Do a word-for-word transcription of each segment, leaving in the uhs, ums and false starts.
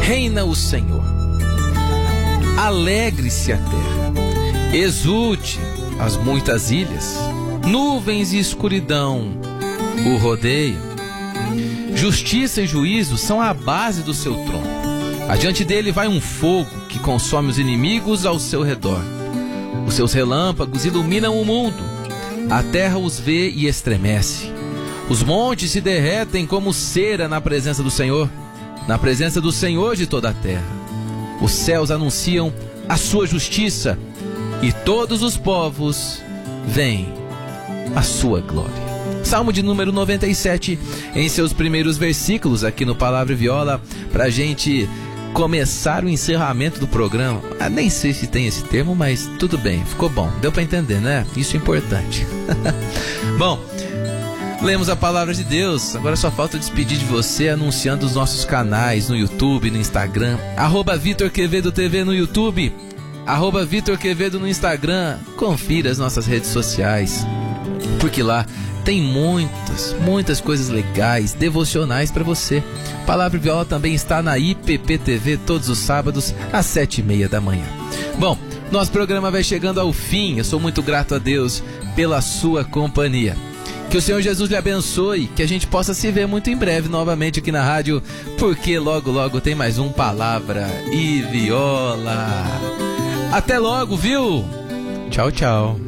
reina o Senhor. Alegre-se a terra, exulte as muitas ilhas, nuvens e escuridão o rodeiam. Justiça e juízo são a base do seu trono. Adiante dele vai um fogo que consome os inimigos ao seu redor. Os seus relâmpagos iluminam o mundo. A terra os vê e estremece. Os montes se derretem como cera na presença do Senhor, na presença do Senhor de toda a terra. Os céus anunciam a sua justiça e todos os povos veem a sua glória. Salmo de número noventa e sete, em seus primeiros versículos aqui no Palavra e Viola, para a gente começar o encerramento do programa. Ah, nem sei se tem esse termo, mas tudo bem, ficou bom, deu para entender, né? Isso é importante. Bom, lemos a Palavra de Deus, agora só falta despedir de você anunciando os nossos canais no YouTube, no Instagram, arroba Vitor Quevedo T V no YouTube, arroba Vitor Quevedo no Instagram. Confira as nossas redes sociais, porque lá tem muitas, muitas coisas legais, devocionais para você. Palavra e Viola também está na I P P T V todos os sábados às sete e meia da manhã. Bom, nosso programa vai chegando ao fim. Eu sou muito grato a Deus pela sua companhia. Que o Senhor Jesus lhe abençoe, que a gente possa se ver muito em breve novamente aqui na rádio, porque logo, logo tem mais um Palavra e Viola. Até logo, viu? Tchau, tchau.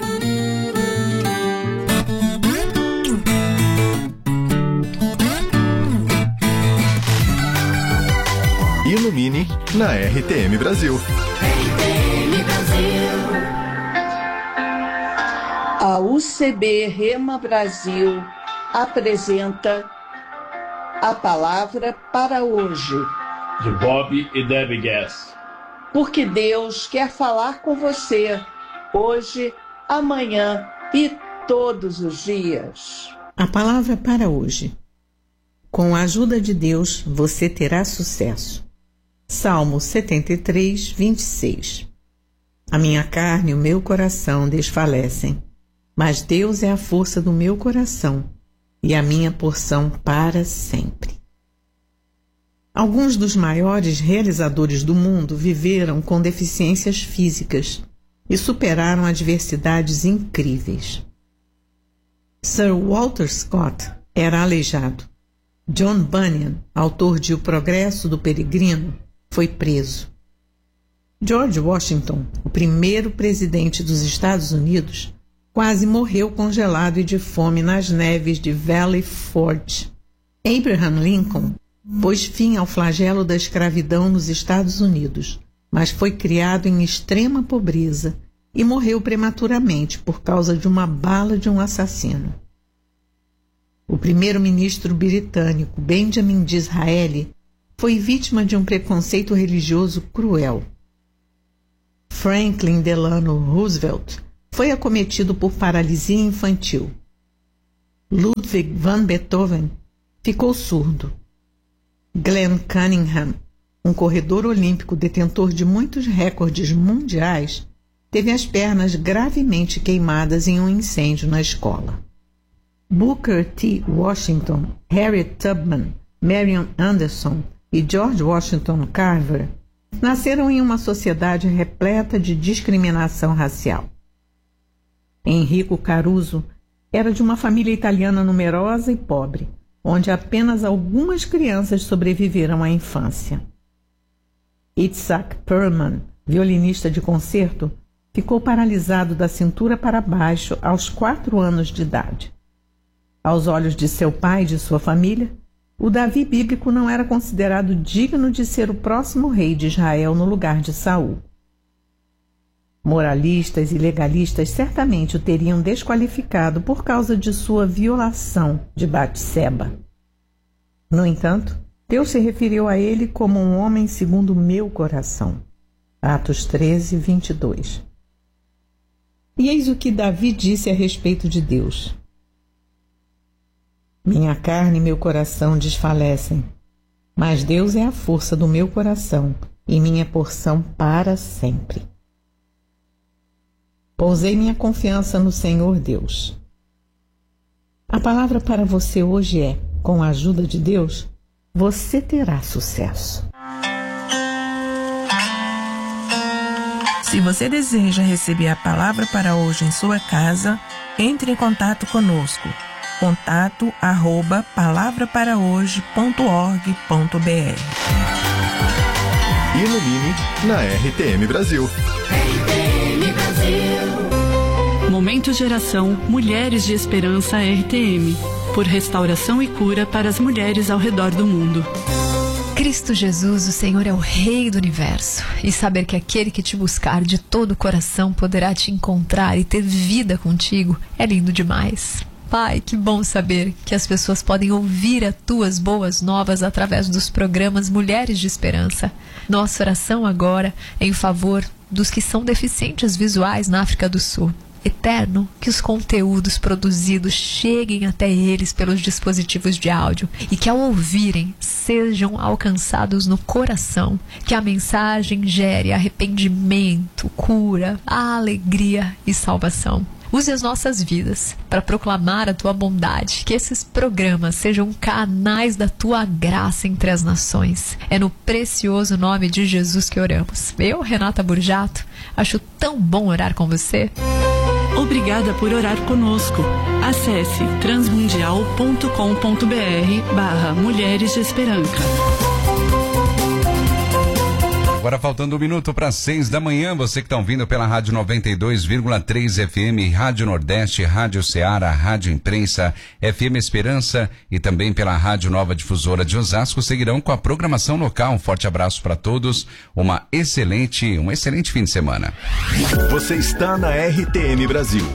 Ilumine na R T M Brasil. R T M Brasil. A U C B Rema Brasil apresenta a palavra para hoje. De Bob e Debbie Gass. Porque Deus quer falar com você hoje, amanhã e todos os dias. A palavra para hoje. Com a ajuda de Deus, você terá sucesso. Salmo setenta e três, vinte e seis. A minha carne e o meu coração desfalecem, mas Deus é a força do meu coração e a minha porção para sempre. Alguns dos maiores realizadores do mundo viveram com deficiências físicas e superaram adversidades incríveis. Sir Walter Scott era aleijado. John Bunyan, autor de O Progresso do Peregrino, foi preso. George Washington, o primeiro presidente dos Estados Unidos, quase morreu congelado e de fome nas neves de Valley Forge. Abraham Lincoln pôs fim ao flagelo da escravidão nos Estados Unidos, mas foi criado em extrema pobreza e morreu prematuramente por causa de uma bala de um assassino. O primeiro-ministro britânico Benjamin Disraeli foi vítima de um preconceito religioso cruel. Franklin Delano Roosevelt foi acometido por paralisia infantil. Ludwig van Beethoven ficou surdo. Glenn Cunningham, um corredor olímpico detentor de muitos recordes mundiais, teve as pernas gravemente queimadas em um incêndio na escola. Booker T. Washington, Harriet Tubman, Marian Anderson e George Washington Carver nasceram em uma sociedade repleta de discriminação racial. Enrico Caruso era de uma família italiana numerosa e pobre, onde apenas algumas crianças sobreviveram à infância. Itzhak Perlman, violinista de concerto, ficou paralisado da cintura para baixo aos quatro anos de idade. Aos olhos de seu pai e de sua família, o Davi bíblico não era considerado digno de ser o próximo rei de Israel no lugar de Saul. Moralistas e legalistas certamente o teriam desqualificado por causa de sua violação de Batseba. No entanto, Deus se referiu a ele como um homem segundo o meu coração. Atos treze, vinte e dois. E eis o que Davi disse a respeito de Deus. Minha carne e meu coração desfalecem, mas Deus é a força do meu coração e minha porção para sempre. Pousei minha confiança no Senhor Deus. A palavra para você hoje é: com a ajuda de Deus, você terá sucesso. Se você deseja receber a palavra para hoje em sua casa, entre em contato conosco. Contato arroba palavra para hoje ponto org ponto br. Ilumine na R T M Brasil. R T M Brasil. Momento Geração Mulheres de Esperança R T M. Por restauração e cura para as mulheres ao redor do mundo. Cristo Jesus, o Senhor é o Rei do Universo. E saber que aquele que te buscar de todo o coração poderá te encontrar e ter vida contigo é lindo demais. Pai, que bom saber que as pessoas podem ouvir as tuas boas novas através dos programas Mulheres de Esperança. Nossa oração agora é em favor dos que são deficientes visuais na África do Sul. Eterno, que os conteúdos produzidos cheguem até eles pelos dispositivos de áudio e que ao ouvirem sejam alcançados no coração, que a mensagem gere arrependimento, cura, alegria e salvação. Use as nossas vidas para proclamar a tua bondade, que esses programas sejam canais da tua graça entre as nações. É no precioso nome de Jesus que oramos. Eu, Renata Burjato, acho tão bom orar com você. Obrigada por orar conosco. Acesse transmundial ponto com ponto br barra Mulheres de Esperança. Agora faltando um minuto para seis da manhã, você que está ouvindo pela Rádio noventa e dois vírgula três F M, Rádio Nordeste, Rádio Ceará, Rádio Imprensa, F M Esperança e também pela Rádio Nova Difusora de Osasco, seguirão com a programação local. Um forte abraço para todos, uma excelente, um excelente fim de semana. Você está na R T M Brasil.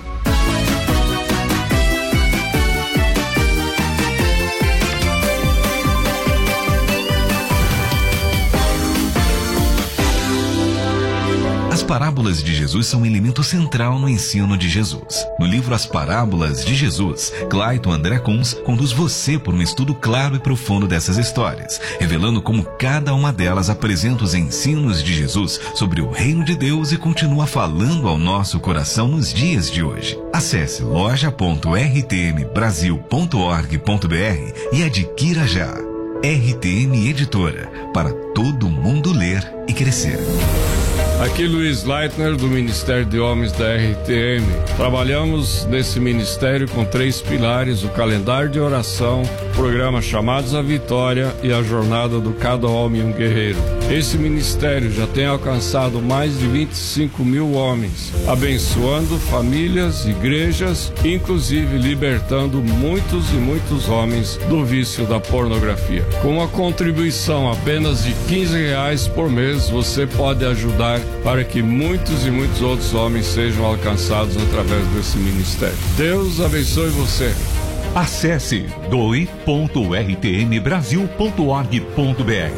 As parábolas de Jesus são um elemento central no ensino de Jesus. No livro As Parábolas de Jesus, Clayton André Kunz conduz você por um estudo claro e profundo dessas histórias, revelando como cada uma delas apresenta os ensinos de Jesus sobre o reino de Deus e continua falando ao nosso coração nos dias de hoje. Acesse loja ponto r t m brasil ponto org ponto br e adquira já. R T M Editora, para todo mundo ler e crescer. Aqui Luiz Leitner, do Ministério de Homens da R T M. Trabalhamos nesse ministério com três pilares: o calendário de oração, o programa Chamados à Vitória e a jornada do Cada Homem um Guerreiro. Esse ministério já tem alcançado mais de vinte e cinco mil homens, abençoando famílias, igrejas, inclusive libertando muitos e muitos homens do vício da pornografia. Com uma contribuição apenas de quinze reais por mês, você pode ajudar para que muitos e muitos outros homens sejam alcançados através desse ministério. Deus abençoe você. Acesse doe ponto r t m brasil ponto org ponto br.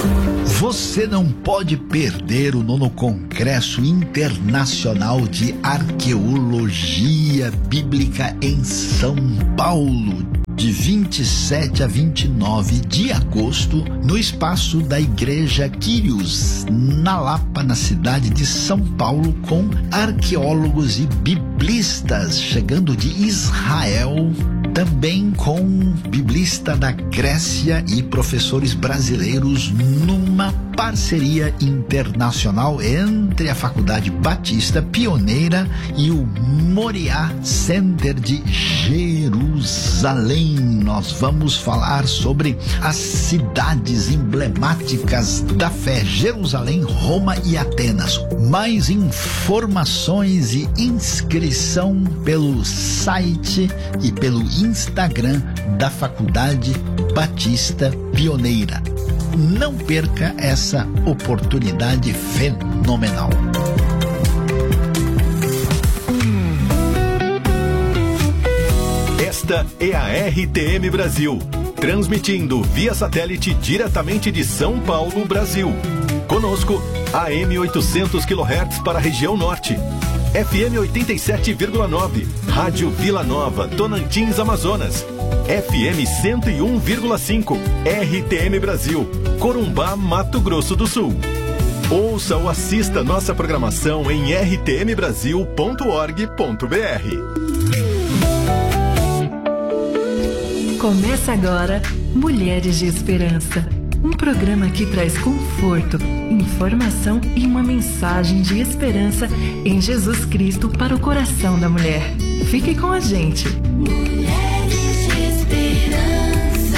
Você não pode perder o nono Congresso Internacional de Arqueologia Bíblica em São Paulo, de vinte e sete a vinte e nove de agosto, no espaço da Igreja Quírios, na Lapa, na cidade de São Paulo, com arqueólogos e biblistas chegando de Israel, também com biblista da Grécia e professores brasileiros, numa parceria internacional entre a Faculdade Batista Pioneira e o Moriá Center de Jerusalém. Nós vamos falar sobre as cidades emblemáticas da fé: Jerusalém, Roma e Atenas. Mais informações e inscrição pelo site e pelo Instagram da Faculdade Batista Pioneira. Não perca essa oportunidade fenomenal. Esta é a R T M Brasil, transmitindo via satélite diretamente de São Paulo, Brasil. Conosco, A M oitocentos quilohertz para a região norte, F M oitenta e sete vírgula nove, Rádio Vila Nova, Tocantins, Amazonas, F M cento e um vírgula cinco, R T M Brasil, Corumbá, Mato Grosso do Sul. Ouça ou assista nossa programação em r t m brasil ponto org ponto b r. Começa agora Mulheres de Esperança. Um programa que traz conforto, informação e uma mensagem de esperança em Jesus Cristo para o coração da mulher. Fique com a gente. Mulheres de Esperança.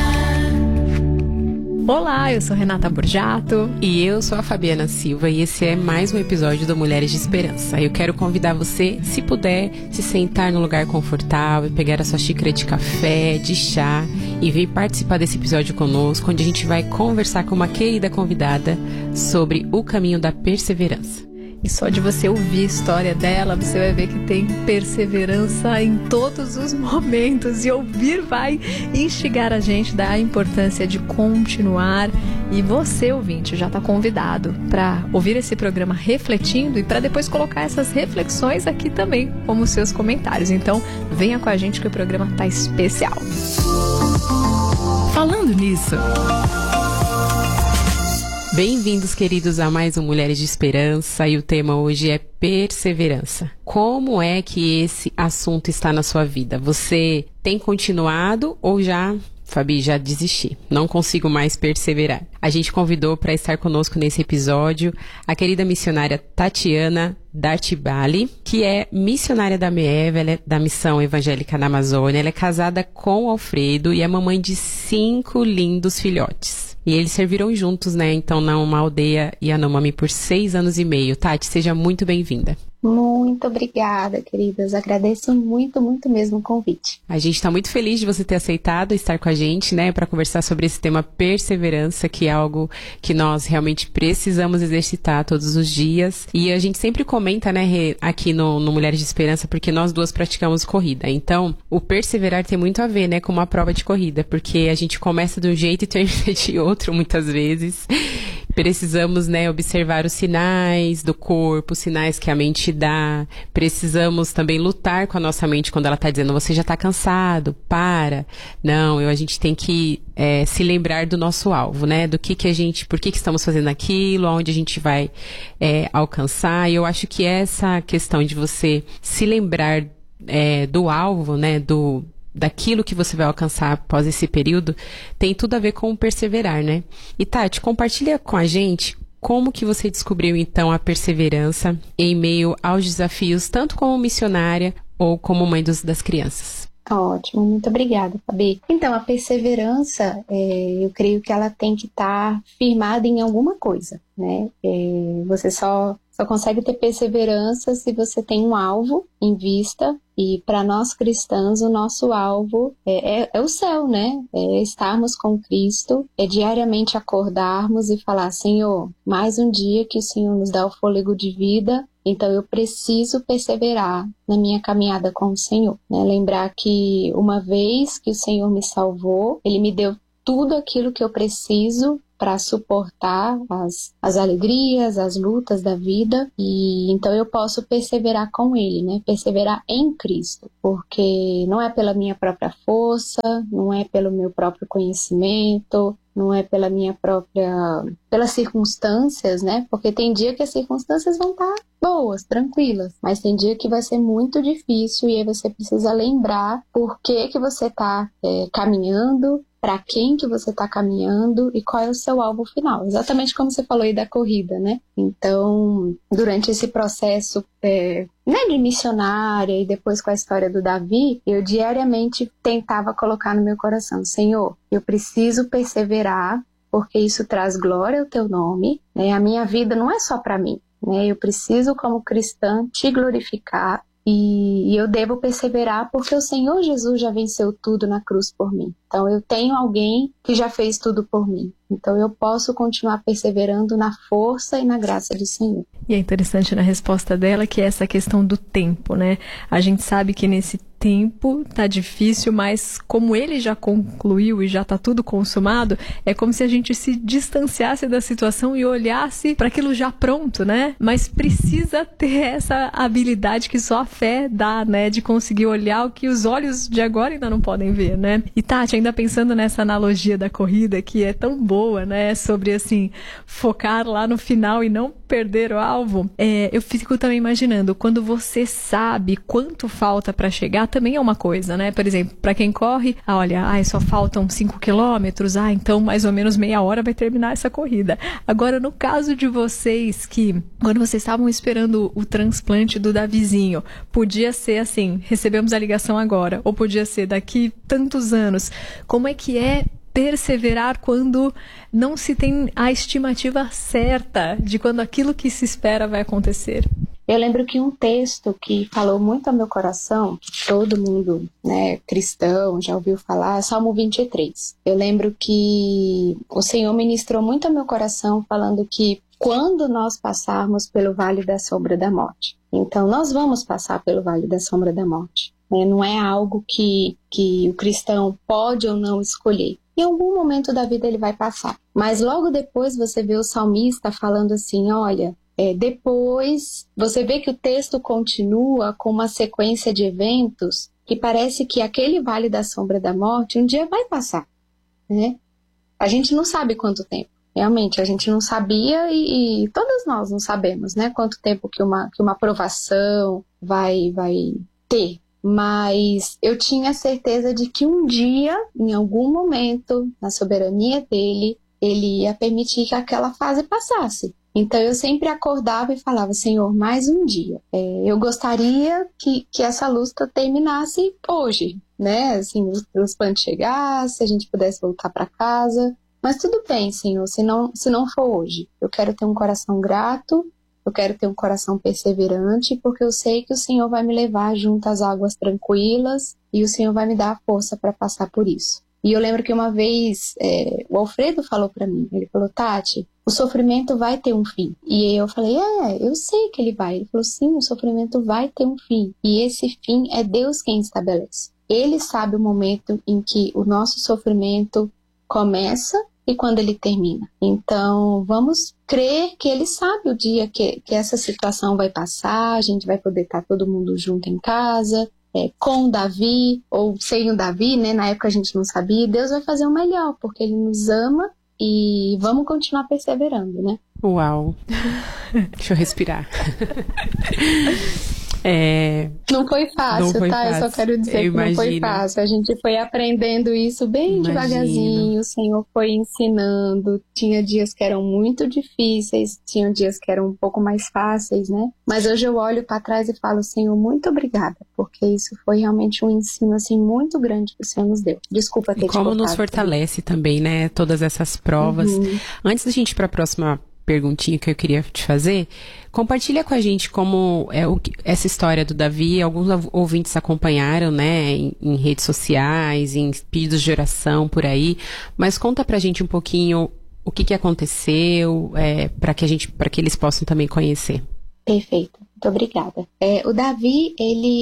Olá, eu sou Renata Borjato. E eu sou a Fabiana Silva e esse é mais um episódio do Mulheres de Esperança. Eu quero convidar você, se puder, se sentar num lugar confortável, pegar a sua xícara de café, de chá e vir participar desse episódio conosco, onde a gente vai conversar com uma querida convidada sobre o caminho da perseverança. E só de você ouvir a história dela, você vai ver que tem perseverança em todos os momentos. E ouvir vai instigar a gente da importância de continuar. E você, ouvinte, já está convidado para ouvir esse programa refletindo e para depois colocar essas reflexões aqui também, como seus comentários. Então, venha com a gente que o programa está especial. Falando nisso... Bem-vindos, queridos, a mais um Mulheres de Esperança e o tema hoje é perseverança. Como é que esse assunto está na sua vida? Você tem continuado ou já, Fabi, já desisti? Não consigo mais perseverar. A gente convidou para estar conosco nesse episódio a querida missionária Tatiana Dartibali, que é missionária da M E E V, ela é da Missão Evangélica na Amazônia, ela é casada com o Alfredo e é mamãe de cinco lindos filhotes. E eles serviram juntos, né, então, numa aldeia Yanomami por seis anos e meio. Tati, seja muito bem-vinda. Muito obrigada, queridas. Agradeço muito, muito mesmo o convite. A gente está muito feliz de você ter aceitado estar com a gente, né, para conversar sobre esse tema perseverança, que é algo que nós realmente precisamos exercitar todos os dias. E a gente sempre comenta, né, aqui no, no Mulheres de Esperança, porque nós duas praticamos corrida. Então, o perseverar tem muito a ver, né, com uma prova de corrida, porque a gente começa de um jeito e termina de outro, muitas vezes. Precisamos, né, observar os sinais do corpo, os sinais que a mente dá. Precisamos também lutar com a nossa mente quando ela está dizendo, você já está cansado, para. Não, eu, a gente tem que é, se lembrar do nosso alvo, né? Do que que a gente, por que que estamos fazendo aquilo, aonde a gente vai é, alcançar. E eu acho que essa questão de você se lembrar é, do alvo, né, do... daquilo que você vai alcançar após esse período, tem tudo a ver com perseverar, né? E Tati, compartilha com a gente como que você descobriu, então, a perseverança em meio aos desafios, tanto como missionária ou como mãe dos, das crianças. Ótimo, muito obrigada, Fabi. Então, a perseverança, é, eu creio que ela tem que estar firmada em alguma coisa, né? É, você só, só consegue ter perseverança se você tem um alvo em vista. E para nós cristãos, o nosso alvo é, é, é o céu, né? É estarmos com Cristo, é diariamente acordarmos e falar, Senhor, mais um dia que o Senhor nos dá o fôlego de vida, então eu preciso perseverar na minha caminhada com o Senhor, né? Lembrar que uma vez que o Senhor me salvou, Ele me deu tudo aquilo que eu preciso para suportar as, as alegrias, as lutas da vida, e então eu posso perseverar com Ele, né? Perseverar em Cristo, porque não é pela minha própria força, não é pelo meu próprio conhecimento, não é pela minha própria... pelas circunstâncias, né? Porque tem dia que as circunstâncias vão estar boas, tranquilas, mas tem dia que vai ser muito difícil e aí você precisa lembrar por que que você está é, caminhando, para quem que você está caminhando e qual é o seu alvo final. Exatamente como você falou aí da corrida, né? Então, durante esse processo é, né, de missionária e depois com a história do Davi, eu diariamente tentava colocar no meu coração, Senhor, eu preciso perseverar, porque isso traz glória ao teu nome, né? A minha vida não é só para mim, né? Eu preciso, como cristã, te glorificar. E eu devo perseverar porque o Senhor Jesus já venceu tudo na cruz por mim. Então eu tenho alguém que já fez tudo por mim. Então eu posso continuar perseverando na força e na graça do Senhor. E é interessante na resposta dela que é essa questão do tempo, né? A gente sabe que nesse tempo tá difícil, mas como ele já concluiu e já tá tudo consumado, é como se a gente se distanciasse da situação e olhasse para aquilo já pronto, né? Mas precisa ter essa habilidade que só a fé dá, né? De conseguir olhar o que os olhos de agora ainda não podem ver, né? E Tati, ainda pensando nessa analogia da corrida que é tão boa, né? Sobre, assim, focar lá no final e não perder o alvo. É, eu fico também imaginando, quando você sabe quanto falta para chegar, também é uma coisa, né? Por exemplo, para quem corre, ah, olha, ah, só faltam cinco quilômetros, ah, então mais ou menos meia hora vai terminar essa corrida. Agora, no caso de vocês que, quando vocês estavam esperando o transplante do Davizinho, podia ser assim, recebemos a ligação agora, ou podia ser daqui tantos anos. Como é que é perseverar quando não se tem a estimativa certa de quando aquilo que se espera vai acontecer? Eu lembro que um texto que falou muito ao meu coração, que todo mundo, né, cristão já ouviu falar, é Salmo vinte e três. Eu lembro que o Senhor ministrou muito ao meu coração falando que quando nós passarmos pelo vale da sombra da morte. Então, nós vamos passar pelo vale da sombra da morte. Né? Não é algo que, que o cristão pode ou não escolher. Em algum momento da vida ele vai passar. Mas logo depois você vê o salmista falando assim, olha, é, depois você vê que o texto continua com uma sequência de eventos que parece que aquele vale da sombra da morte um dia vai passar. Né? A gente não sabe quanto tempo. Realmente, a gente não sabia e, e todos nós não sabemos, né? Quanto tempo que uma, que uma aprovação vai, vai ter. Mas eu tinha certeza de que um dia, em algum momento, na soberania dele, ele ia permitir que aquela fase passasse. Então eu sempre acordava e falava, Senhor, mais um dia. É, eu gostaria que, que essa luta terminasse hoje, né? Assim, o transplante chegasse, a gente pudesse voltar para casa. Mas tudo bem, Senhor, se não, se não for hoje. Eu quero ter um coração grato, eu quero ter um coração perseverante, porque eu sei que o Senhor vai me levar junto às águas tranquilas e o Senhor vai me dar a força para passar por isso. E eu lembro que uma vez é, o Alfredo falou para mim, ele falou, Tati, o sofrimento vai ter um fim. E eu falei, é, eu sei que ele vai. Ele falou, sim, o sofrimento vai ter um fim. E esse fim é Deus quem estabelece. Ele sabe o momento em que o nosso sofrimento começa e quando ele termina. Então, vamos crer que ele sabe o dia que, que essa situação vai passar, a gente vai poder estar todo mundo junto em casa, é, com o Davi, ou sem o Davi, né? Na época a gente não sabia, Deus vai fazer o melhor, porque ele nos ama e vamos continuar perseverando, né? Uau! Deixa eu respirar. É... Não foi fácil, não foi tá? Fácil. Eu só quero dizer eu que imagino. Não foi fácil. A gente foi aprendendo isso bem imagino. devagarzinho, o Senhor foi ensinando. Tinha dias que eram muito difíceis, tinha dias que eram um pouco mais fáceis, né? Mas hoje eu olho para trás e falo, Senhor, muito obrigada, porque isso foi realmente um ensino assim muito grande que o Senhor nos deu. Desculpa ter e te como cortado, nos fortalece também, né? Todas essas provas. Uhum. Antes da gente ir para a próxima perguntinha que eu queria te fazer, compartilha com a gente como é o, essa história do Davi. Alguns ouvintes acompanharam, né, em, em redes sociais, em pedidos de oração por aí, mas conta pra gente um pouquinho o que, que aconteceu, é, para que a gente, para que eles possam também conhecer. Perfeito, muito obrigada. É, o Davi,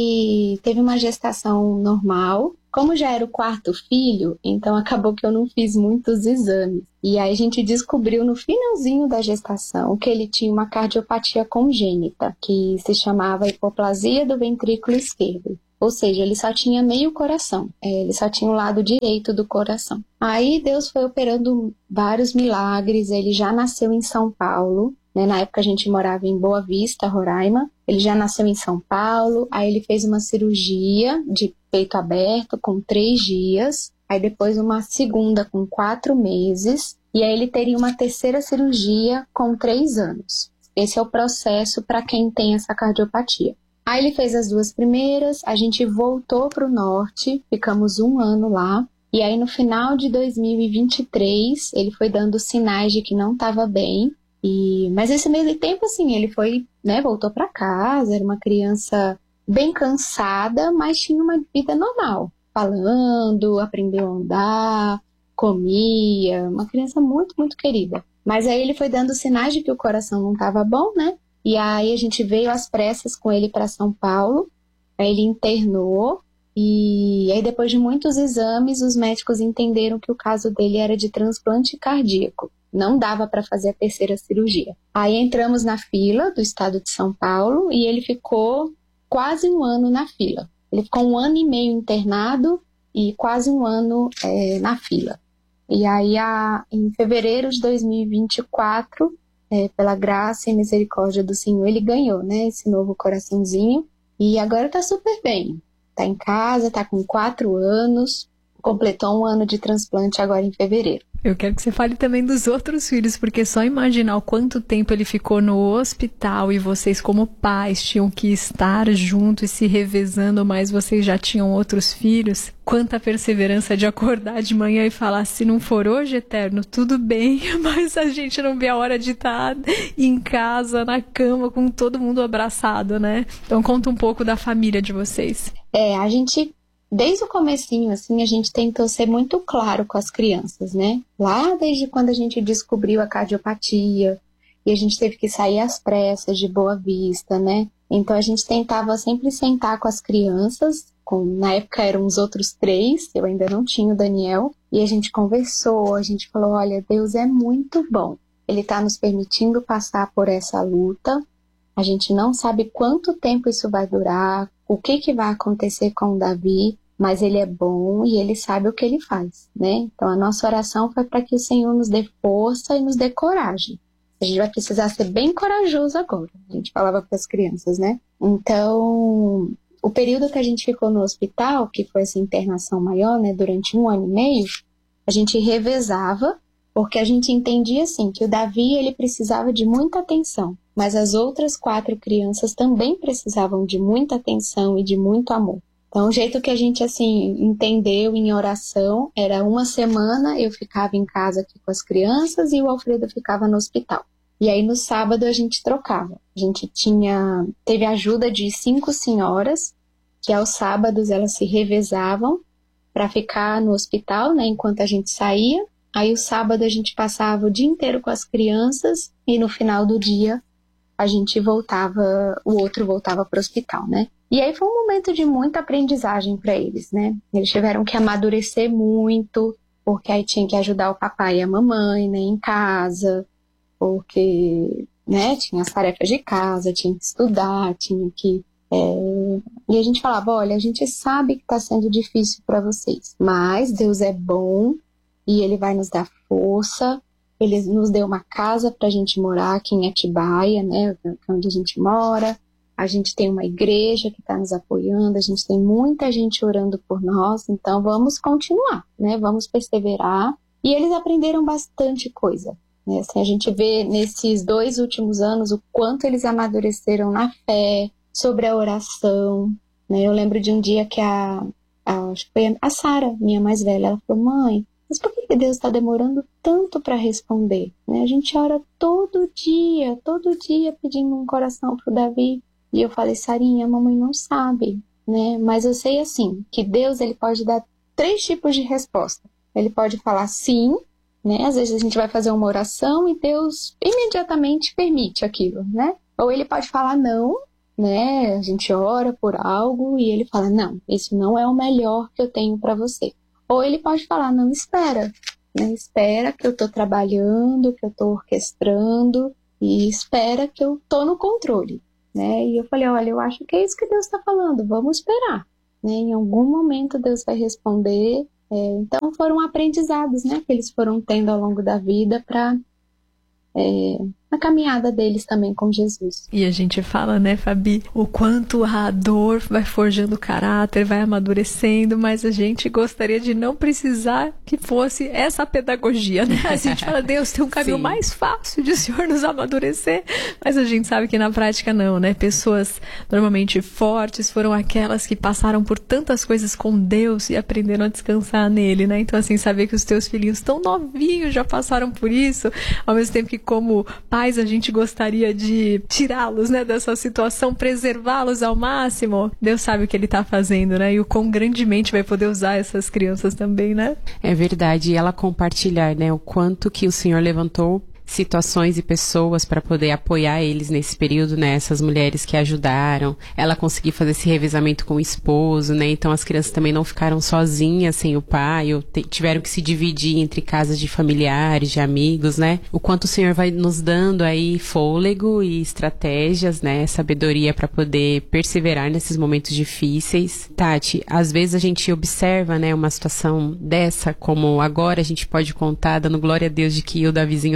ele teve uma gestação normal. Como já era o quarto filho, então acabou que eu não fiz muitos exames. E aí a gente descobriu no finalzinho da gestação que ele tinha uma cardiopatia congênita, que se chamava hipoplasia do ventrículo esquerdo. Ou seja, ele só tinha meio coração, ele só tinha o lado direito do coração. Aí Deus foi operando vários milagres, ele já nasceu em São Paulo. Na época a gente morava em Boa Vista, Roraima. Ele já nasceu em São Paulo. Aí ele fez uma cirurgia de peito aberto com três dias. Aí depois uma segunda com quatro meses. E aí ele teria uma terceira cirurgia com três anos. Esse é o processo para quem tem essa cardiopatia. Aí ele fez as duas primeiras. A gente voltou para o norte. Ficamos um ano lá. E aí no final de dois mil e vinte e três ele foi dando sinais de que não estava bem. E, mas esse meio tempo, assim, ele foi, né, voltou para casa, era uma criança bem cansada, mas tinha uma vida normal, falando, aprendeu a andar, comia, uma criança muito, muito querida. Mas aí ele foi dando sinais de que o coração não estava bom, né? E aí a gente veio às pressas com ele para São Paulo, aí ele internou, e aí depois de muitos exames, os médicos entenderam que o caso dele era de transplante cardíaco. Não dava para fazer a terceira cirurgia. Aí entramos na fila do estado de São Paulo e ele ficou quase um ano na fila. Ele ficou um ano e meio internado e quase um ano é, na fila. E aí, a, em fevereiro de dois mil e vinte e quatro, é, pela graça e misericórdia do Senhor, ele ganhou, né, esse novo coraçãozinho. E agora tá super bem. tá em casa, tá com quatro anos, completou um ano de transplante agora em fevereiro. Eu quero que você fale também dos outros filhos, porque só imaginar o quanto tempo ele ficou no hospital e vocês como pais tinham que estar juntos e se revezando, mas vocês já tinham outros filhos. Quanta perseverança de acordar de manhã e falar, se não for hoje, Eterno, tudo bem, mas a gente não vê a hora de estar em casa, na cama, com todo mundo abraçado, né? Então conta um pouco da família de vocês. É, a gente... Desde o comecinho, assim, a gente tentou ser muito claro com as crianças, né? Lá desde quando a gente descobriu a cardiopatia e a gente teve que sair às pressas de Boa Vista, né? Então a gente tentava sempre sentar com as crianças, com, na época eram os outros três, eu ainda não tinha o Daniel, e a gente conversou, a gente falou, olha, Deus é muito bom. Ele está nos permitindo passar por essa luta, a gente não sabe quanto tempo isso vai durar, o que, que vai acontecer com o Davi, mas ele é bom e ele sabe o que ele faz, né? Então a nossa oração foi para que o Senhor nos dê força e nos dê coragem. A gente vai precisar ser bem corajoso agora, a gente falava para as crianças, né? Então, o período que a gente ficou no hospital, que foi essa internação maior, né, durante um ano e meio, a gente revezava, porque a gente entendia assim, que o Davi ele precisava de muita atenção, mas as outras quatro crianças também precisavam de muita atenção e de muito amor. Então, o jeito que a gente, assim, entendeu em oração era uma semana eu ficava em casa aqui com as crianças e o Alfredo ficava no hospital. E aí, no sábado, a gente trocava. A gente tinha... Teve a ajuda de cinco senhoras, que aos sábados elas se revezavam para ficar no hospital, né, enquanto a gente saía. Aí, o sábado, a gente passava o dia inteiro com as crianças e no final do dia a gente voltava, o outro voltava para o hospital, né? E aí foi um momento de muita aprendizagem para eles, né? Eles tiveram que amadurecer muito, porque aí tinha que ajudar o papai e a mamãe, né, em casa, porque, né, tinha as tarefas de casa, tinha que estudar, tinha que... É... E a gente falava, olha, a gente sabe que está sendo difícil para vocês, mas Deus é bom e Ele vai nos dar força. Ele nos deu uma casa para a gente morar aqui em Atibaia, né, onde a gente mora. A gente tem uma igreja que está nos apoiando, a gente tem muita gente orando por nós, então vamos continuar, né, vamos perseverar. E eles aprenderam bastante coisa, né, assim, a gente vê nesses dois últimos anos o quanto eles amadureceram na fé, sobre a oração, né. Eu lembro de um dia que a, a, acho que foi a Sara, minha mais velha, ela falou, mãe, mas por que Deus está demorando tanto para responder? Né? A gente ora todo dia, todo dia pedindo um coração para o Davi. E eu falei, Sarinha, a mamãe não sabe, né? Mas eu sei assim, que Deus ele pode dar três tipos de resposta. Ele pode falar sim, né? Às vezes a gente vai fazer uma oração e Deus imediatamente permite aquilo, né? Ou ele pode falar não, né? A gente ora por algo e ele fala, não, isso não é o melhor que eu tenho para você. Ou ele pode falar, não, espera, né? Espera que eu estou trabalhando, que eu estou orquestrando e espera que eu estou no controle, né? E eu falei, olha, eu acho que é isso que Deus está falando, vamos esperar, né? Em algum momento Deus vai responder. É, então foram aprendizados, né, que eles foram tendo ao longo da vida para é, na caminhada deles também com Jesus. E a gente fala, né, Fabi, o quanto a dor vai forjando o caráter, vai amadurecendo, mas a gente gostaria de não precisar que fosse essa pedagogia, né? A gente fala, Deus, tem um caminho Sim. mais fácil de o Senhor nos amadurecer, mas a gente sabe que na prática não, né? Pessoas normalmente fortes foram aquelas que passaram por tantas coisas com Deus e aprenderam a descansar nele, né? Então, assim, saber que os teus filhinhos tão novinhos já passaram por isso, ao mesmo tempo que como pais a gente gostaria de tirá-los, né, dessa situação, preservá-los ao máximo. Deus sabe o que ele está fazendo, né? E o quão grandemente vai poder usar essas crianças também, né? É verdade. E ela compartilhar, né, o quanto que o Senhor levantou situações e pessoas para poder apoiar eles nesse período, né? Essas mulheres que ajudaram, ela conseguir fazer esse revezamento com o esposo, né? Então as crianças também não ficaram sozinhas sem o pai, ou te, tiveram que se dividir entre casas de familiares, de amigos, né? O quanto o Senhor vai nos dando aí fôlego e estratégias, né? Sabedoria para poder perseverar nesses momentos difíceis. Tati, às vezes a gente observa, né, uma situação dessa, como agora a gente pode contar, dando glória a Deus de que o Davizinho tá bem,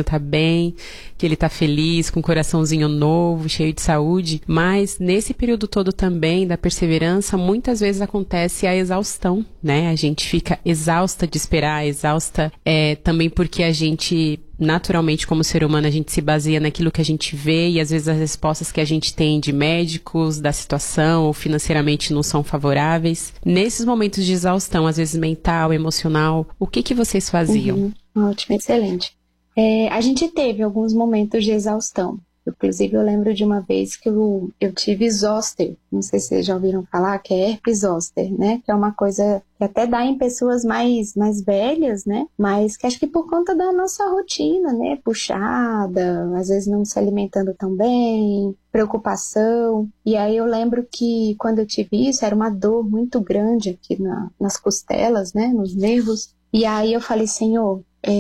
bem, que ele tá feliz, com um coraçãozinho novo, cheio de saúde. Mas nesse período todo também da perseverança, muitas vezes acontece a exaustão, né? A gente fica exausta de esperar, exausta é, também porque a gente, naturalmente, como ser humano, a gente se baseia naquilo que a gente vê e às vezes as respostas que a gente tem de médicos, da situação ou financeiramente não são favoráveis. Nesses momentos de exaustão, às vezes mental, emocional, o que que vocês faziam? Uhum. Ótimo, excelente. É, a gente teve alguns momentos de exaustão. Inclusive, eu lembro de uma vez que eu, eu tive zoster. Não sei se vocês já ouviram falar, que é herpes zoster, né? Que é uma coisa que até dá em pessoas mais, mais velhas, né? Mas que acho que por conta da nossa rotina, né? Puxada, às vezes não se alimentando tão bem, preocupação. E aí eu lembro que quando eu tive isso, era uma dor muito grande aqui na, nas costelas, né? Nos nervos. E aí eu falei, Senhor,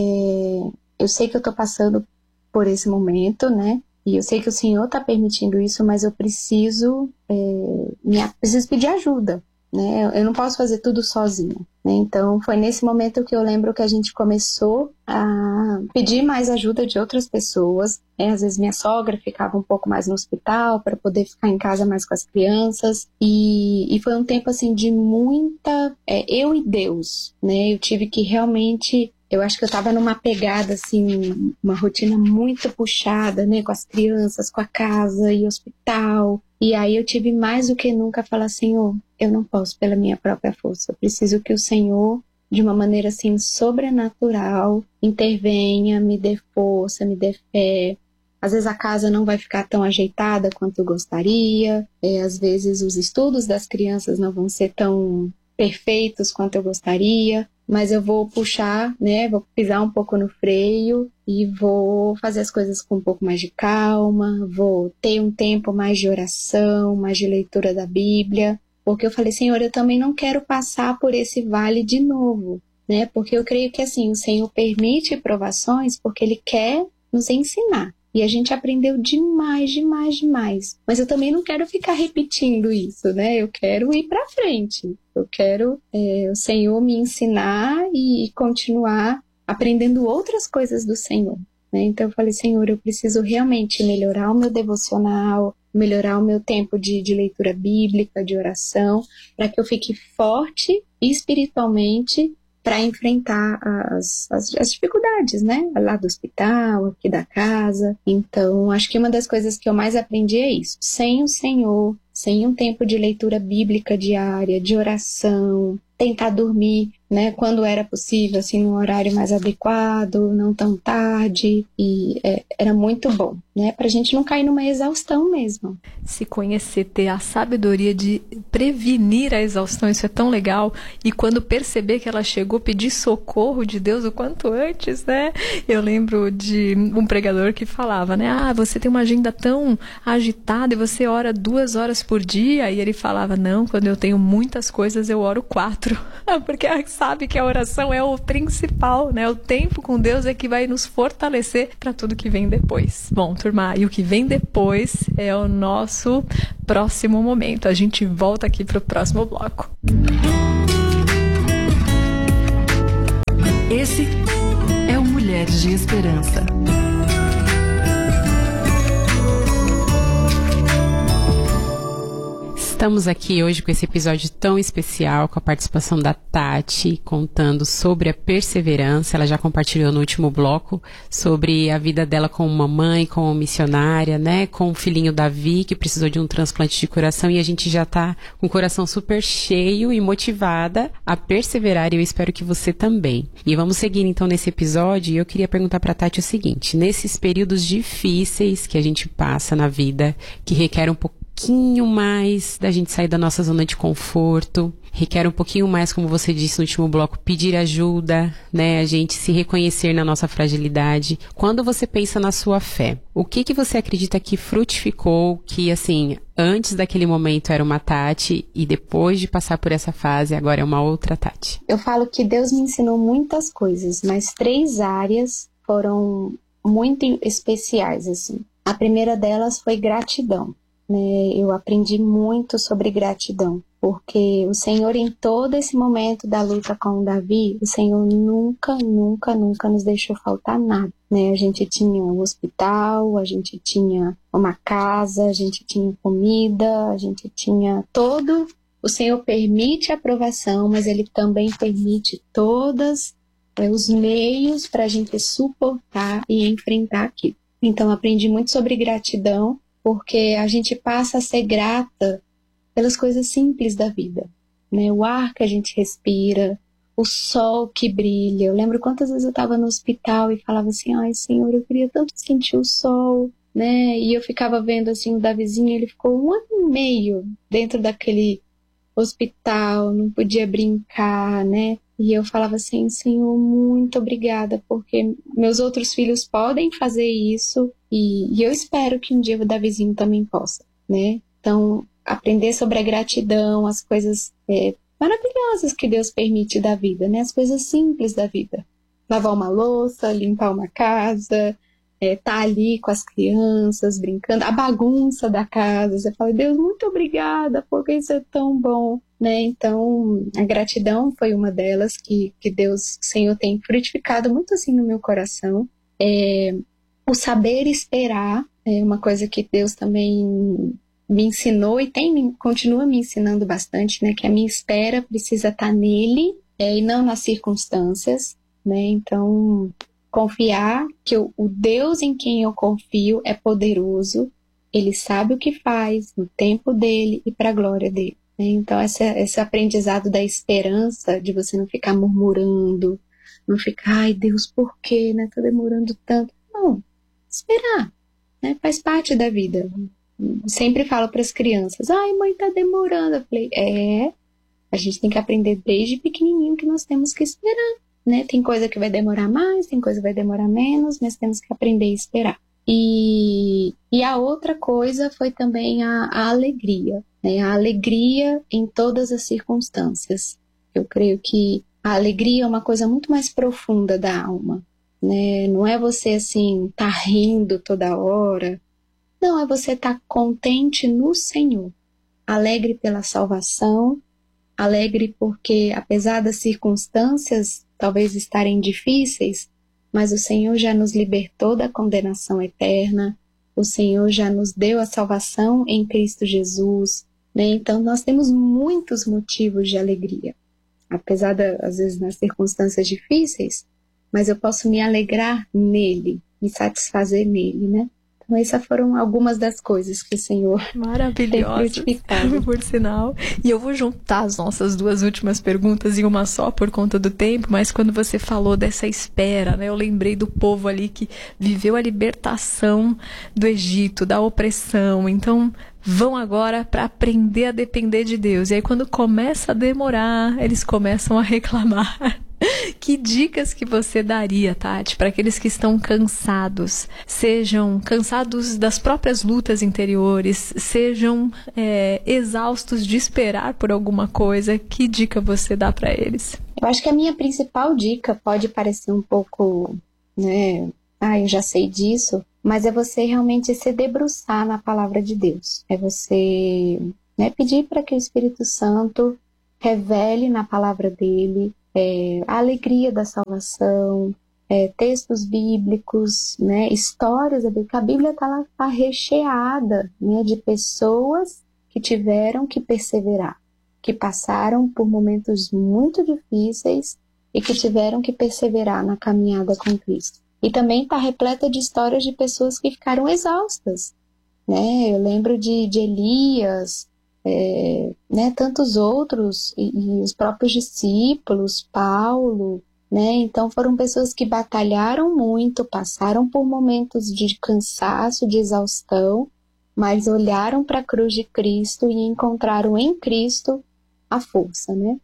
é, eu sei que eu tô passando por esse momento, né? E eu sei que o Senhor está permitindo isso, mas eu preciso, é, me, preciso pedir ajuda, né? Eu não posso fazer tudo sozinha, né? Então, foi nesse momento que eu lembro que a gente começou a pedir mais ajuda de outras pessoas, né? Às vezes minha sogra ficava um pouco mais no hospital para poder ficar em casa mais com as crianças. E, e foi um tempo, assim, de muita... É, eu e Deus, né? Eu tive que realmente... Eu acho que eu estava numa pegada, assim, uma rotina muito puxada, né? Com as crianças, com a casa e hospital. E aí eu tive mais do que nunca falar, Senhor, eu não posso pela minha própria força. Eu preciso que o Senhor, de uma maneira, assim, sobrenatural, intervenha, me dê força, me dê fé. Às vezes a casa não vai ficar tão ajeitada quanto eu gostaria. É, às vezes os estudos das crianças não vão ser tão perfeitos quanto eu gostaria. Mas eu vou puxar, né, vou pisar um pouco no freio e vou fazer as coisas com um pouco mais de calma, vou ter um tempo mais de oração, mais de leitura da Bíblia, porque eu falei, Senhor, eu também não quero passar por esse vale de novo, né, porque eu creio que, assim, o Senhor permite provações porque Ele quer nos ensinar. E a gente aprendeu demais, demais, demais. Mas eu também não quero ficar repetindo isso, né? Eu quero ir para frente. Eu quero é, o Senhor me ensinar e continuar aprendendo outras coisas do Senhor, né? Então eu falei, Senhor, eu preciso realmente melhorar o meu devocional, melhorar o meu tempo de, de leitura bíblica, de oração, para que eu fique forte espiritualmente para enfrentar as, as, as dificuldades, né? Lá do hospital, aqui da casa. Então, acho que uma das coisas que eu mais aprendi é isso. Sem o Senhor, sem um tempo de leitura bíblica diária, de oração, tentar dormir, né, quando era possível, assim, num horário mais adequado, não tão tarde, e é, era muito bom, né, pra gente não cair numa exaustão mesmo. Se conhecer, ter a sabedoria de prevenir a exaustão, isso é tão legal, e quando perceber que ela chegou, pedir socorro de Deus o quanto antes, né, eu lembro de um pregador que falava, né, ah, você tem uma agenda tão agitada e você ora duas horas por dia, e ele falava, não, quando eu tenho muitas coisas eu oro quatro, porque sabe que a oração é o principal, né? O tempo com Deus é que vai nos fortalecer para tudo que vem depois. Bom, turma, e o que vem depois é o nosso próximo momento. A gente volta aqui para o próximo bloco. Esse é o Mulheres de Esperança. Estamos aqui hoje com esse episódio tão especial, com a participação da Tati, contando sobre a perseverança. Ela já compartilhou no último bloco sobre a vida dela como mamãe, como missionária, né? Com o filhinho Davi, que precisou de um transplante de coração, e a gente já tá com o coração super cheio e motivada a perseverar, e eu espero que você também. E vamos seguir então nesse episódio, e eu queria perguntar pra Tati o seguinte: nesses períodos difíceis que a gente passa na vida, que requer um pouco pouquinho mais da gente sair da nossa zona de conforto, requer um pouquinho mais, como você disse no último bloco, pedir ajuda, né, a gente se reconhecer na nossa fragilidade. Quando você pensa na sua fé, o que que você acredita que frutificou, que assim, antes daquele momento era uma Tati e depois de passar por essa fase agora é uma outra Tati? Eu falo que Deus me ensinou muitas coisas, mas três áreas foram muito especiais, assim. A primeira delas foi gratidão. Eu aprendi muito sobre gratidão, porque o Senhor, em todo esse momento da luta com o Davi, o Senhor nunca, nunca, nunca nos deixou faltar nada. né? A gente tinha um hospital, a gente tinha uma casa, a gente tinha comida, a gente tinha todo. O Senhor permite a provação, mas Ele também permite todos é, os meios para a gente suportar e enfrentar aquilo. Então, aprendi muito sobre gratidão, porque a gente passa a ser grata pelas coisas simples da vida, né? O ar que a gente respira, o sol que brilha. Eu lembro quantas vezes eu estava no hospital e falava assim, ai, Senhor, eu queria tanto sentir o sol, né? E eu ficava vendo assim o Davizinho, ele ficou um ano e meio dentro daquele hospital, não podia brincar, né? E eu falava assim, Senhor, muito obrigada, porque meus outros filhos podem fazer isso e, e eu espero que um dia o Davizinho também possa, né? Então, aprender sobre a gratidão, as coisas é, maravilhosas que Deus permite da vida, né? As coisas simples da vida. Lavar uma louça, limpar uma casa, é, tá ali com as crianças, brincando, a bagunça da casa. Você fala, Deus, muito obrigada, porque isso é tão bom, né? Então, a gratidão foi uma delas que, que Deus, o Senhor, tem frutificado muito assim no meu coração. É, o saber esperar é uma coisa que Deus também me ensinou e tem, continua me ensinando bastante, né? Que a minha espera precisa estar nele é, e não nas circunstâncias, né? Então, confiar que o, o Deus em quem eu confio é poderoso, Ele sabe o que faz no tempo dele e para a glória dele, né? Então, essa, esse aprendizado da esperança, de você não ficar murmurando, não ficar, ai Deus, por quê, né? Tá demorando tanto. Não, esperar, né? Faz parte da vida. Sempre falo para as crianças, ai mãe, tá demorando. Eu falei, é, a gente tem que aprender desde pequenininho que nós temos que esperar, né? Tem coisa que vai demorar mais, tem coisa que vai demorar menos, mas temos que aprender a esperar. E, e a outra coisa foi também a, a alegria, né? A alegria em todas as circunstâncias. Eu creio que a alegria é uma coisa muito mais profunda da alma, né? Não é você assim, tá rindo toda hora. Não, é você estar contente no Senhor, alegre pela salvação, alegre porque, apesar das circunstâncias talvez estarem difíceis, mas o Senhor já nos libertou da condenação eterna, o Senhor já nos deu a salvação em Cristo Jesus, né? Então nós temos muitos motivos de alegria, apesar das às vezes nas circunstâncias difíceis, mas eu posso me alegrar nele, me satisfazer nele, né? Então essas foram algumas das coisas que o Senhor maravilhosas, tem frutificado. Por sinal. E eu vou juntar as nossas duas últimas perguntas em uma só por conta do tempo, mas quando você falou dessa espera, né, eu lembrei do povo ali que viveu a libertação do Egito, da opressão. Então vão agora para aprender a depender de Deus. E aí quando começa a demorar, eles começam a reclamar. Que dicas que você daria, Tati, para aqueles que estão cansados, sejam cansados das próprias lutas interiores, sejam é, exaustos de esperar por alguma coisa? Que dica você dá para eles? Eu acho que a minha principal dica pode parecer um pouco, né, ah, eu já sei disso, mas é você realmente se debruçar na palavra de Deus. É você, né, pedir para que o Espírito Santo revele na palavra dele É, a alegria da salvação, é, textos bíblicos, né, histórias, a Bíblia está lá, tá recheada, né, de pessoas que tiveram que perseverar, que passaram por momentos muito difíceis e que tiveram que perseverar na caminhada com Cristo. E também está repleta de histórias de pessoas que ficaram exaustas, né? Eu lembro de, de Elias, É, né, tantos outros, e, e os próprios discípulos, Paulo, né? Então foram pessoas que batalharam muito, passaram por momentos de cansaço, de exaustão, mas olharam para a cruz de Cristo e encontraram em Cristo a força, né?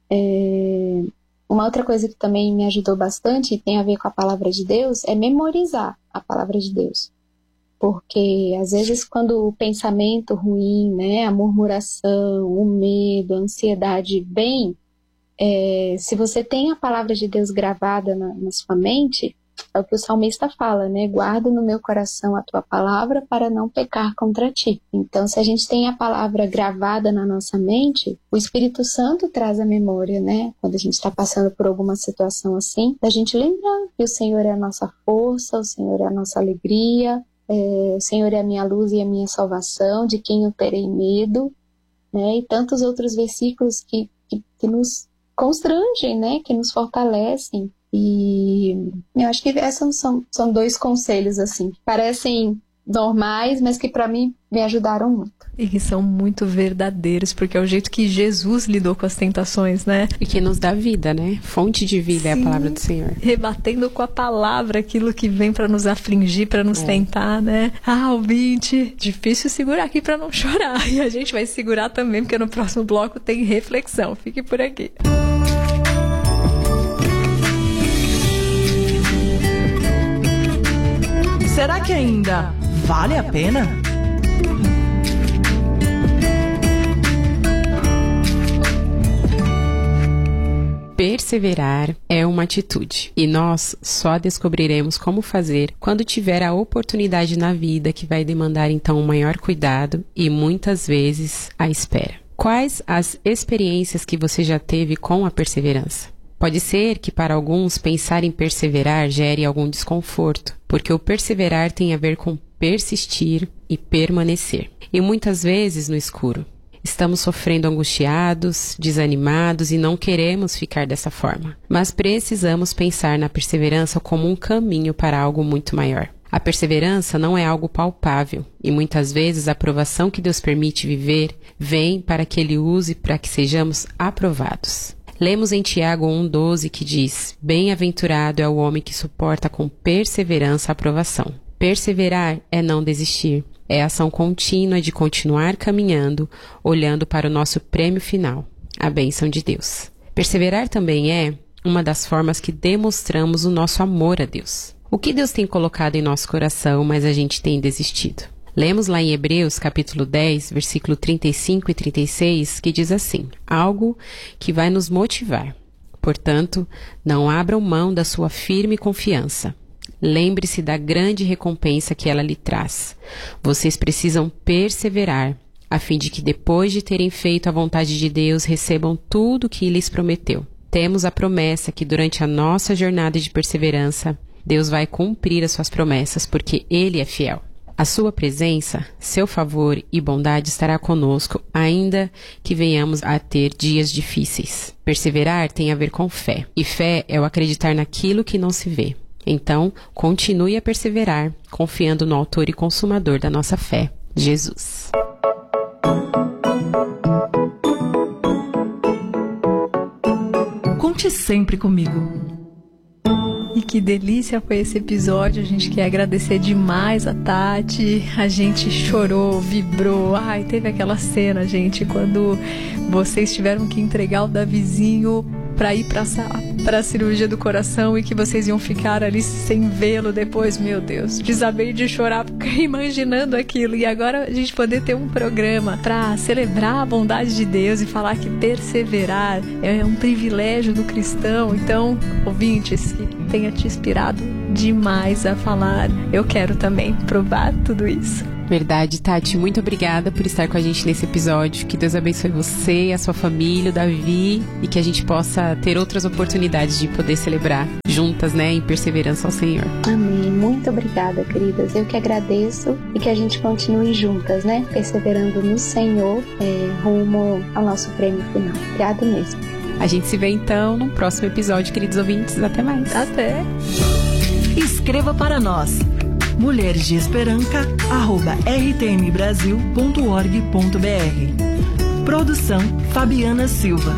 É, uma outra coisa que também me ajudou bastante e tem a ver com a palavra de Deus é memorizar a palavra de Deus. Porque, às vezes, quando o pensamento ruim, né, a murmuração, o medo, a ansiedade vem, é, se você tem a palavra de Deus gravada na, na sua mente, É o que o salmista fala, né? Guardo no meu coração a tua palavra para não pecar contra ti. Então, se a gente tem a palavra gravada na nossa mente, o Espírito Santo traz a memória, né? Quando a gente está passando por alguma situação assim, da gente lembrar que o Senhor é a nossa força, o Senhor é a nossa alegria, é, o Senhor é a minha luz e a minha salvação, de quem eu terei medo, né? E tantos outros versículos que, que, que nos constrangem, né? Que nos fortalecem. E eu acho que esses são, são dois conselhos, assim, que parecem normais, mas que para mim me ajudaram muito. E que são muito verdadeiros, porque é o jeito que Jesus lidou com as tentações, né? E que nos dá vida, né? Fonte de vida. Sim, é a palavra do Senhor. Rebatendo com a palavra aquilo que vem para nos afligir, para nos é. tentar, né? Ah, ouvinte, difícil segurar aqui para não chorar. E a gente vai segurar também, porque no próximo bloco tem reflexão. Fique por aqui. Será que ainda vale a pena? Perseverar é uma atitude, e nós só descobriremos como fazer quando tiver a oportunidade na vida que vai demandar então um maior cuidado e muitas vezes a espera. Quais as experiências que você já teve com a perseverança? Pode ser que para alguns pensar em perseverar gere algum desconforto, porque o perseverar tem a ver com persistir e permanecer. E muitas vezes no escuro. Estamos sofrendo angustiados, desanimados e não queremos ficar dessa forma. Mas precisamos pensar na perseverança como um caminho para algo muito maior. A perseverança não é algo palpável e muitas vezes a aprovação que Deus permite viver vem para que Ele use para que sejamos aprovados. Lemos em Tiago um, doze que diz: bem-aventurado é o homem que suporta com perseverança a aprovação. Perseverar é não desistir. É a ação contínua de continuar caminhando, olhando para o nosso prêmio final, a bênção de Deus. Perseverar também é uma das formas que demonstramos o nosso amor a Deus. O que Deus tem colocado em nosso coração, mas a gente tem desistido. Lemos lá em Hebreus, capítulo dez, versículo trinta e cinco e trinta e seis, que diz assim: algo que vai nos motivar. Portanto, não abram mão da sua firme confiança. Lembre-se da grande recompensa que ela lhe traz. Vocês precisam perseverar, a fim de que depois de terem feito a vontade de Deus, recebam tudo o que lhes prometeu. Temos a promessa que durante a nossa jornada de perseverança, Deus vai cumprir as suas promessas, porque Ele é fiel. A sua presença, seu favor e bondade estará conosco, ainda que venhamos a ter dias difíceis. Perseverar tem a ver com fé, e fé é o acreditar naquilo que não se vê. Então, continue a perseverar, confiando no autor e consumador da nossa fé, Jesus. Conte sempre comigo. E que delícia foi esse episódio. A gente quer agradecer demais a Tati. A gente chorou, vibrou. Ai, teve aquela cena, gente, quando vocês tiveram que entregar o Davizinho para ir para para a cirurgia do coração e que vocês iam ficar ali sem vê-lo depois. Meu Deus, desabei de chorar imaginando aquilo. E agora a gente poder ter um programa para celebrar a bondade de Deus e falar que perseverar é um privilégio do cristão. Então, ouvintes, que tenha te inspirado demais a falar, eu quero também provar tudo isso. Verdade, Tati, muito obrigada por estar com a gente nesse episódio. Que Deus abençoe você, a sua família, o Davi, e que a gente possa ter outras oportunidades de poder celebrar juntas, né, em perseverança ao Senhor. Amém. Muito obrigada, queridas. Eu que agradeço e que a gente continue juntas, né, perseverando no Senhor, é, rumo ao nosso prêmio final. Obrigada mesmo. A gente se vê então no próximo episódio, queridos ouvintes. Até mais. Até. Escreva para nós. mulheres de esperança arroba r t m brasil ponto org ponto b r. Produção Fabiana Silva.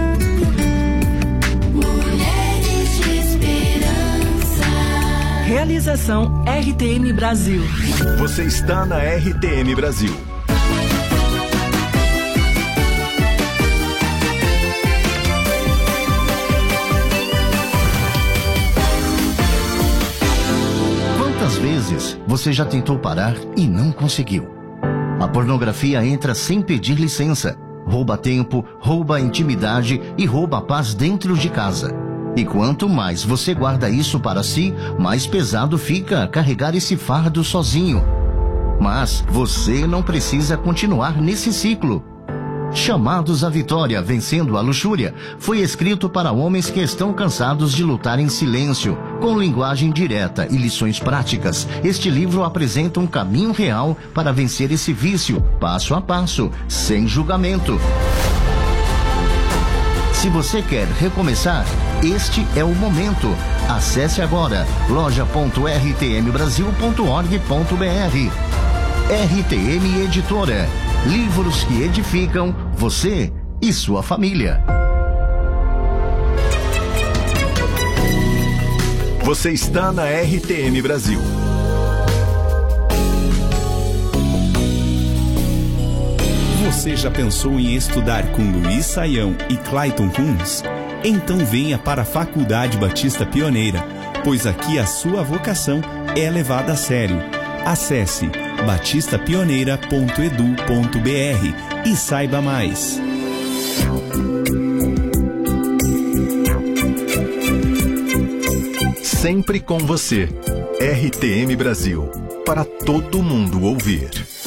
Mulheres de Esperança. Realização R T M Brasil. Você está na R T M Brasil. Quantas vezes você já tentou parar e não conseguiu? A pornografia entra sem pedir licença, rouba tempo, rouba a intimidade e rouba a paz dentro de casa. E quanto mais você guarda isso para si, mais pesado fica carregar esse fardo sozinho. Mas você não precisa continuar nesse ciclo. Chamados à Vitória, Vencendo a Luxúria, foi escrito para homens que estão cansados de lutar em silêncio. Com linguagem direta e lições práticas, este livro apresenta um caminho real para vencer esse vício, passo a passo, sem julgamento. Se você quer recomeçar, este é o momento. Acesse agora loja ponto r t m brasil ponto org ponto b r. R T M Editora. Livros que edificam você e sua família. Você está na R T M Brasil. Você já pensou em estudar com Luiz Saião e Clayton Kunz? Então venha para a Faculdade Batista Pioneira, pois aqui a sua vocação é levada a sério. Acesse batista pioneira ponto e d u ponto b r e saiba mais. Sempre com você. R T M Brasil. Para todo mundo ouvir.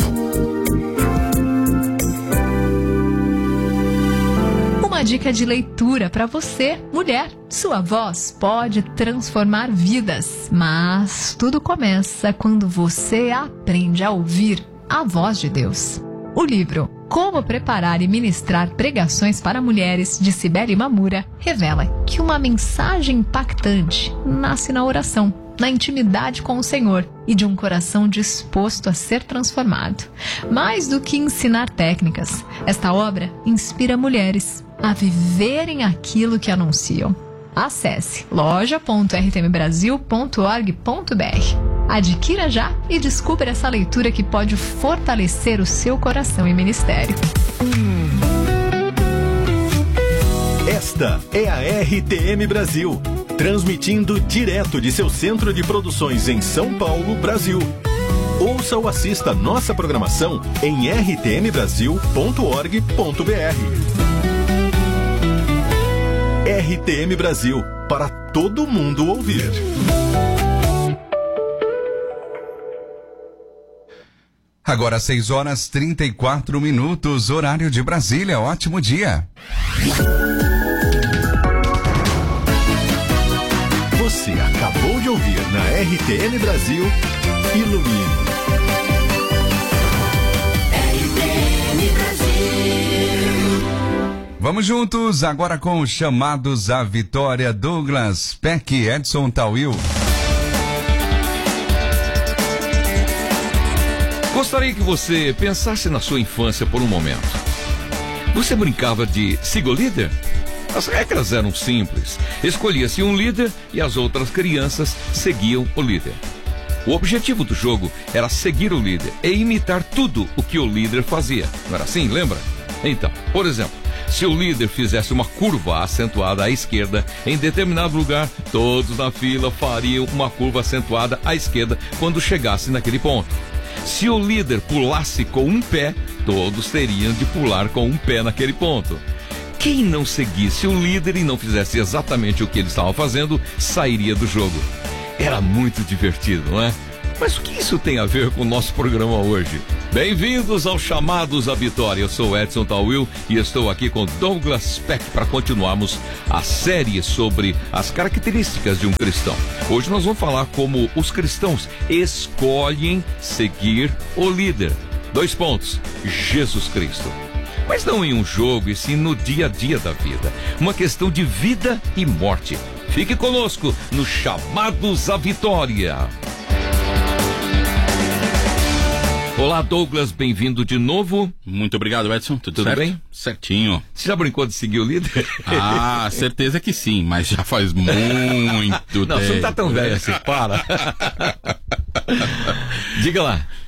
Uma dica de leitura para você, mulher. Sua voz pode transformar vidas, mas tudo começa quando você aprende a ouvir a voz de Deus. O livro Como Preparar e Ministrar Pregações para Mulheres, de Cibele Mamura, revela que uma mensagem impactante nasce na oração, na intimidade com o Senhor e de um coração disposto a ser transformado. Mais do que ensinar técnicas, esta obra inspira mulheres a viverem aquilo que anunciam. Acesse loja ponto r t m brasil ponto org ponto b r. Adquira já e descubra essa leitura que pode fortalecer o seu coração e ministério. Esta é a R T M Brasil, transmitindo direto de seu centro de produções em São Paulo, Brasil. Ouça ou assista nossa programação em r t m brasil ponto org ponto b r. R T M Brasil, para todo mundo ouvir. Agora seis horas trinta e quatro minutos, horário de Brasília. Ótimo dia. Você acabou de ouvir na R T M Brasil, Ilumine. R T M Brasil. Vamos juntos agora com os chamados à vitória. Douglas Peck, Edson Tawil. Gostaria que você pensasse na sua infância por um momento. Você brincava de siga o líder? As regras eram simples. Escolhia-se um líder e as outras crianças seguiam o líder. O objetivo do jogo era seguir o líder e imitar tudo o que o líder fazia. Não era assim, lembra? Então, por exemplo, se o líder fizesse uma curva acentuada à esquerda em determinado lugar, todos na fila fariam uma curva acentuada à esquerda quando chegasse naquele ponto. Se o líder pulasse com um pé, todos teriam de pular com um pé naquele ponto. Quem não seguisse o líder e não fizesse exatamente o que ele estava fazendo, sairia do jogo. Era muito divertido, não é? Mas o que isso tem a ver com o nosso programa hoje? Bem-vindos aos Chamados à Vitória. Eu sou Edson Tawil e estou aqui com Douglas Peck para continuarmos a série sobre as características de um cristão. Hoje nós vamos falar como os cristãos escolhem seguir o líder. Dois pontos: Jesus Cristo. Mas não em um jogo, e sim no dia a dia da vida. Uma questão de vida e morte. Fique conosco nos Chamados à Vitória. Olá, Douglas, bem-vindo de novo. Muito obrigado, Edson. Tudo, Tudo certo? bem? Certinho. Você já brincou de seguir o líder? Ah, certeza que sim, mas já faz muito não, tempo. Não, você não tá tão velho assim, para. Diga lá.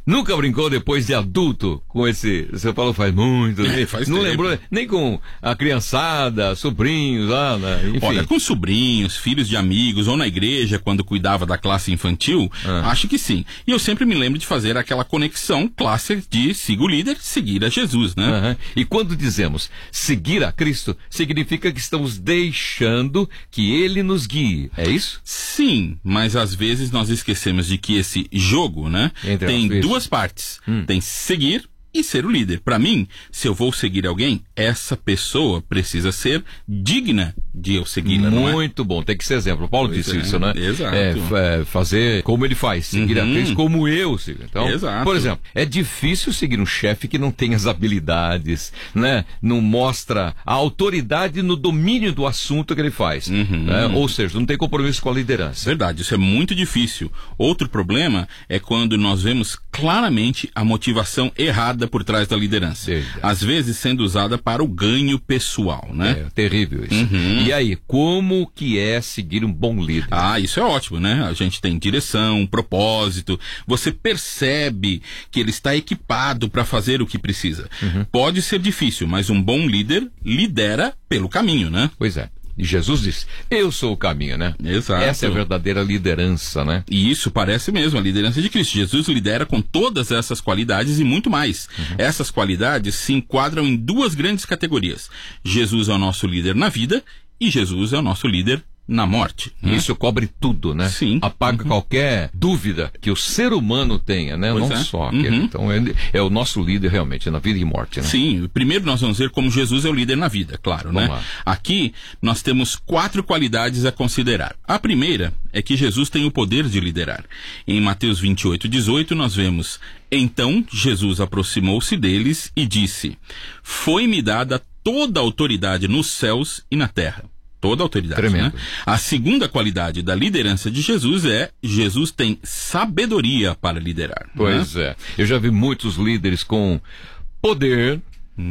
Nunca brincou depois de adulto com esse... Você falou faz muito. É, faz não tempo. lembrou nem com a criançada, sobrinhos lá, né? Enfim. Olha, com sobrinhos, filhos de amigos ou na igreja, quando cuidava da classe infantil, Ah. acho que sim. E eu sempre me lembro de fazer aquela conexão clássica de siga o líder, seguir a Jesus, né? Aham. E quando dizemos seguir a Cristo, significa que estamos deixando que Ele nos guie, é isso? Sim, mas às vezes nós esquecemos de que esse jogo, né, Entre tem as vezes. duas partes. Hum. Tem seguir e ser o líder. Para mim, se eu vou seguir alguém, essa pessoa precisa ser digna de eu segui-la, não é? Muito bom, tem que ser exemplo. O Paulo Pois disse é, isso, né? exato. É, f- é, fazer como ele faz, seguir Uhum. a Cristo como eu sigo. Então, Exato. por exemplo, é difícil seguir um chefe que não tem as habilidades, né? Não mostra a autoridade no domínio do assunto que ele faz. Né? Ou seja, não tem compromisso com a liderança. Verdade, isso é muito difícil. Outro problema é quando nós vemos claramente a motivação errada por trás da liderança. Às vezes sendo usada para o ganho pessoal, né? É terrível isso. Uhum. E aí, como que é seguir um bom líder? Ah, isso é ótimo, né? A gente tem direção, propósito. Você percebe que ele está equipado para fazer o que precisa. Uhum. Pode ser difícil, mas um bom líder lidera pelo caminho, né? Pois é. E Jesus disse, eu sou o caminho, né? Exato. Essa é a verdadeira liderança, né? E isso parece mesmo a liderança de Cristo. Jesus lidera com todas essas qualidades e muito mais. Uhum. Essas qualidades se enquadram em duas grandes categorias. Jesus é o nosso líder na vida e Jesus é o nosso líder na morte. Né? Isso cobre tudo, né? Sim. Apaga qualquer dúvida que o ser humano tenha, né? Pois Não é. só aquele. Uhum. Então, ele é o nosso líder realmente, na vida e morte, né? Sim, primeiro nós vamos ver como Jesus é o líder na vida, claro, Vamos né? lá. Aqui nós temos quatro qualidades a considerar. A primeira é que Jesus tem o poder de liderar. Em Mateus vinte e oito, dezoito, nós vemos: Então Jesus aproximou-se deles e disse: Foi-me dada toda a autoridade nos céus e na terra. Toda a autoridade, Tremendo. né? A segunda qualidade da liderança de Jesus é: Jesus tem sabedoria para liderar. Pois né? é. Eu já vi muitos líderes com poder,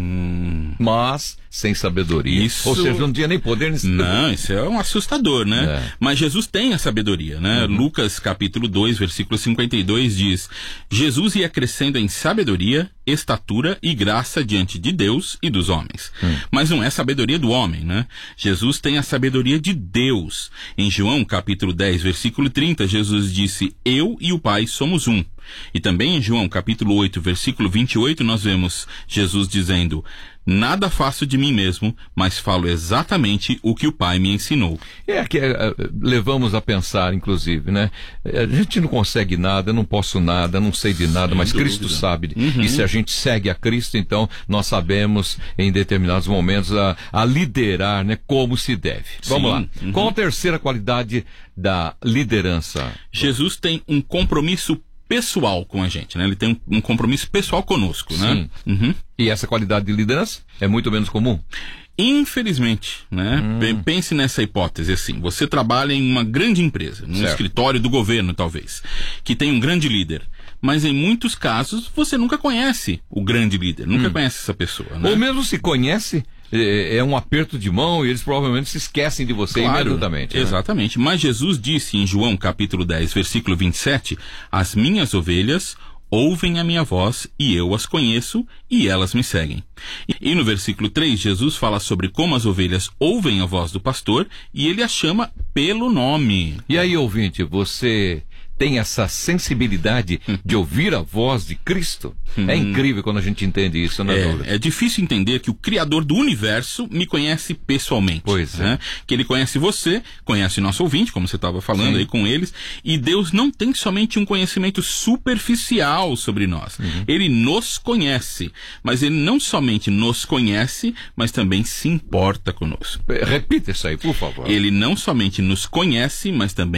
Hum. mas sem sabedoria. Isso- Ou seja, não tinha nem poder nem Não, isso é um assustador, né? É. Mas Jesus tem a sabedoria, né? Uhum. Lucas capítulo dois, versículo cinquenta e dois diz: Jesus ia crescendo em sabedoria, estatura e graça diante de Deus e dos homens. Hum. Mas não é sabedoria do homem, né? Jesus tem a sabedoria de Deus. Em João capítulo dez, versículo trinta, Jesus disse: Eu e o Pai somos um. E também em João capítulo oito, versículo vinte e oito, nós vemos Jesus dizendo: Nada faço de mim mesmo, mas falo exatamente o que o Pai me ensinou. É que é, levamos a pensar, inclusive, né? A gente não consegue nada, eu não posso nada, não sei de nada, Sem mas dúvida. Cristo sabe. Uhum. E se a gente segue a Cristo, então nós sabemos, em determinados momentos, a, a liderar, né? Como se deve. Vamos Sim. lá. Uhum. Qual a terceira qualidade da liderança? Jesus tem um compromisso pessoal com a gente, né? Ele tem um, um compromisso pessoal conosco, né? Sim. Uhum. E essa qualidade de liderança é muito menos comum? Infelizmente, né? Hum. P- Pense nessa hipótese assim: você trabalha em uma grande empresa, num Certo. escritório do governo, talvez, que tem um grande líder. Mas em muitos casos você nunca conhece o grande líder, nunca Hum. conhece essa pessoa, né? Ou mesmo se conhece, é, é um aperto de mão e eles provavelmente se esquecem de você Claro, imediatamente. né? exatamente. Mas Jesus disse em João capítulo dez, versículo vinte e sete: As minhas ovelhas ouvem a minha voz e eu as conheço e elas me seguem. E, e no versículo três, Jesus fala sobre como as ovelhas ouvem a voz do pastor e ele as chama pelo nome. E aí, ouvinte, você tem essa sensibilidade de ouvir a voz de Cristo? É incrível quando a gente entende isso, né, Douglas? É, é difícil entender que o Criador do universo me conhece pessoalmente. Pois é. né? Que ele conhece você, conhece nosso ouvinte, como você estava falando Sim. aí com eles, e Deus não tem somente um conhecimento superficial sobre nós. Uhum. Ele nos conhece, mas ele não somente nos conhece, mas também se importa conosco. Repita isso aí, por favor. Ele não somente nos conhece, mas também